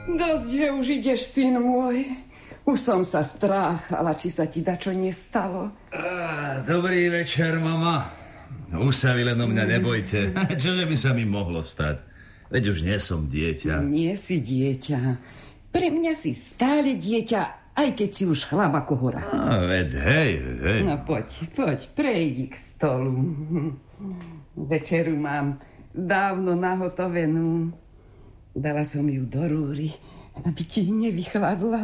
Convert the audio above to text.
Dosť, že už ideš, syn môj. Už som sa stráchala, či sa ti dačo nestalo. Dobrý večer, mama. Už sa vy len o mňa nebojte. Čože by sa mi mohlo stať? Veď už nie som dieťa. Nie si dieťa. Pre mňa si stále dieťa, aj keď si už chlap ako hora. Veď hej. No poď, prejdi k stolu. Večeru mám dávno nahotovenú. Dala som ju do rúry, aby ti nevychladla.